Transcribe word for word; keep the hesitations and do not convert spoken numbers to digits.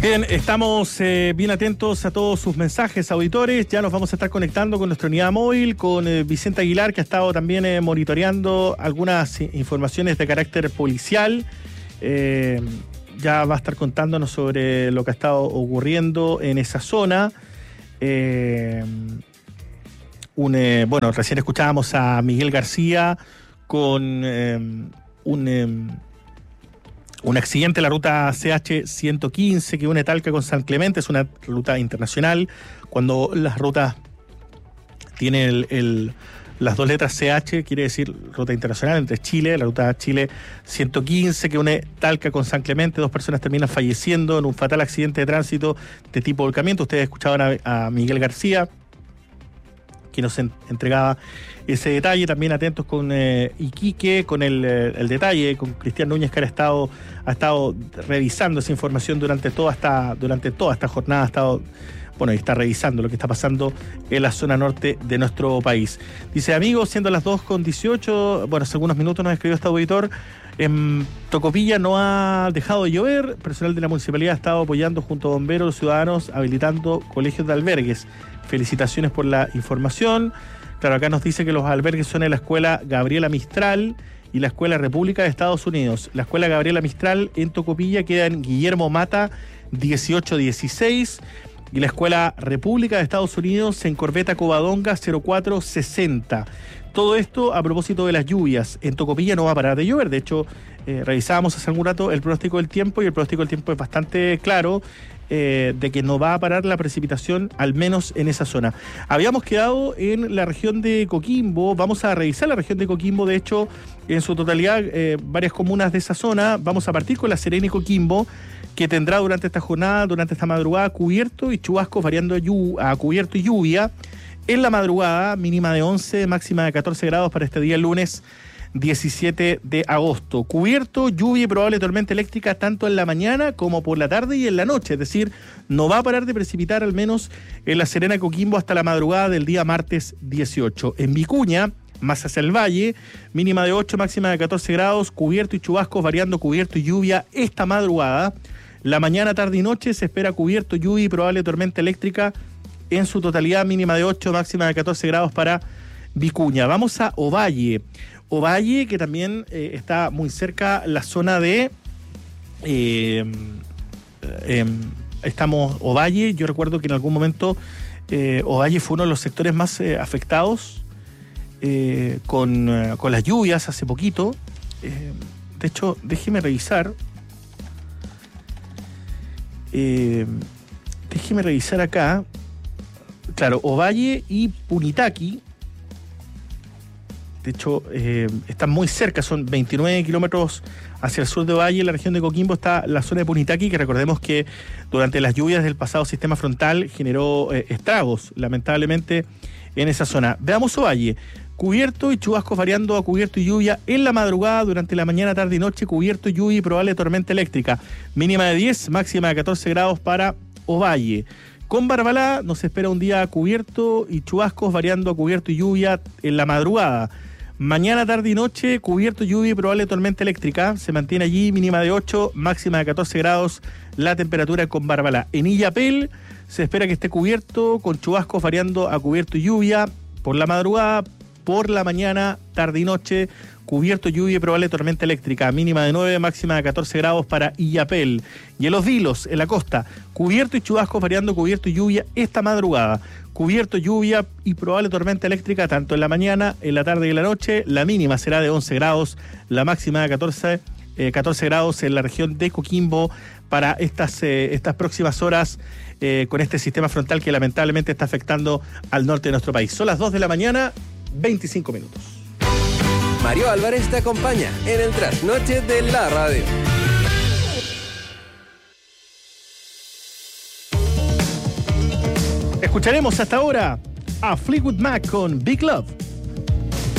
Bien, estamos eh, bien atentos a todos sus mensajes, auditores. Ya nos vamos a estar conectando con nuestra unidad móvil, con eh, Vicente Aguilar, que ha estado también eh, monitoreando algunas eh, informaciones de carácter policial. Eh, ya va a estar contándonos sobre lo que ha estado ocurriendo en esa zona. Eh, un, eh, bueno, recién escuchábamos a Miguel García con eh, un... Eh, Un accidente en la ruta C H ciento quince que une Talca con San Clemente, es una ruta internacional. Cuando las rutas tienen el, el, las dos letras C H, quiere decir ruta internacional entre Chile, la ruta Chile ciento quince que une Talca con San Clemente. Dos personas terminan falleciendo en un fatal accidente de tránsito de tipo volcamiento. Ustedes escuchaban a, a Miguel García, que nos en, entregaba ese detalle. También atentos con eh, Iquique, con el, el detalle, con Cristian Núñez, que ha estado, ha estado revisando esa información durante toda esta, durante toda esta jornada, ha estado, bueno, y está revisando lo que está pasando en la zona norte de nuestro país. Dice, amigos, siendo las dos con dieciocho, bueno, hace algunos minutos nos escribió este auditor, en Tocopilla no ha dejado de llover, personal de la municipalidad ha estado apoyando junto a bomberos, los ciudadanos, habilitando colegios de albergues. Felicitaciones por la información. Claro, acá nos dice que los albergues son en la Escuela Gabriela Mistral y la Escuela República de Estados Unidos. La Escuela Gabriela Mistral en Tocopilla queda en Guillermo Mata dieciocho dieciséis y la Escuela República de Estados Unidos en Corbeta Covadonga cero cuatro sesenta. Todo esto a propósito de las lluvias. En Tocopilla no va a parar de llover. De hecho, eh, revisábamos hace algún rato el pronóstico del tiempo y el pronóstico del tiempo es bastante claro. Eh, de que no va a parar la precipitación, al menos en esa zona. Habíamos quedado en la región de Coquimbo, vamos a revisar la región de Coquimbo, de hecho, en su totalidad, eh, varias comunas de esa zona. Vamos a partir con La Serena y Coquimbo, que tendrá durante esta jornada, durante esta madrugada, cubierto y chubascos variando a cubierto y lluvia. En la madrugada, mínima de once, máxima de catorce grados para este día lunes diecisiete de agosto. Cubierto, lluvia y probable tormenta eléctrica tanto en la mañana como por la tarde y en la noche. Es decir, no va a parar de precipitar al menos en La Serena y Coquimbo hasta la madrugada del día martes dieciocho. En Vicuña, más hacia el valle, mínima de ocho, máxima de catorce grados, cubierto y chubascos variando cubierto y lluvia esta madrugada. La mañana, tarde y noche se espera cubierto, lluvia y probable tormenta eléctrica en su totalidad, mínima de ocho, máxima de catorce grados para Vicuña. Vamos a Ovalle. Ovalle, que también eh, está muy cerca la zona de... Eh, eh, estamos Ovalle, yo recuerdo que en algún momento eh, Ovalle fue uno de los sectores más eh, afectados eh, con, eh, con las lluvias hace poquito. Eh, de hecho, déjeme revisar. Eh, déjeme revisar acá. Claro, Ovalle y Punitaqui. De hecho, eh, están muy cerca, son veintinueve kilómetros hacia el sur de Ovalle. En la región de Coquimbo está la zona de Punitaqui, que recordemos que durante las lluvias del pasado sistema frontal generó eh, estragos, lamentablemente, en esa zona. Veamos Ovalle. Cubierto y chubascos variando a cubierto y lluvia en la madrugada, durante la mañana, tarde y noche, cubierto, lluvia y probable tormenta eléctrica. Mínima de diez, máxima de catorce grados para Ovalle. Con Barbalá nos espera un día cubierto y chubascos variando a cubierto y lluvia en la madrugada. Mañana, tarde y noche, cubierto, lluvia y probable tormenta eléctrica. Se mantiene allí, mínima de ocho, máxima de catorce grados, la temperatura con Barbalá. En Illapel se espera que esté cubierto, con chubascos variando a cubierto y lluvia por la madrugada, por la mañana, tarde y noche, cubierto, lluvia y probable tormenta eléctrica. Mínima de nueve, máxima de catorce grados para Illapel. Y en Los Vilos, en la costa, cubierto y chubascos variando cubierto y lluvia esta madrugada. Cubierto, lluvia y probable tormenta eléctrica tanto en la mañana, en la tarde y en la noche. La mínima será de once grados, la máxima de catorce, eh, catorce grados en la región de Coquimbo para estas, eh, estas próximas horas eh, con este sistema frontal que lamentablemente está afectando al norte de nuestro país. Son las dos de la mañana, veinticinco minutos. Mario Álvarez te acompaña en el trasnoche de la radio. Escucharemos hasta ahora a Fleetwood Mac con Big Love.